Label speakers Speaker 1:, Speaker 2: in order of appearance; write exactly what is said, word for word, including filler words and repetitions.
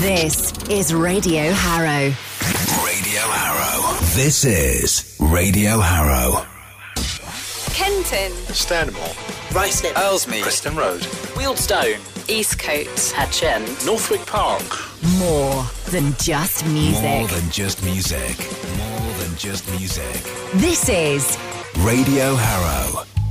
Speaker 1: This is Radio Harrow.
Speaker 2: Radio Harrow. This is Radio Harrow.
Speaker 3: Kenton,
Speaker 4: Stanmore,
Speaker 5: Ruislip,
Speaker 4: Ellesmere, Preston Road,
Speaker 5: Wealdstone,
Speaker 3: Eastcote,
Speaker 5: Hatchend,
Speaker 4: Northwick Park.
Speaker 1: More than just music.
Speaker 2: More than just music. More than just music.
Speaker 1: This is
Speaker 2: Radio Harrow.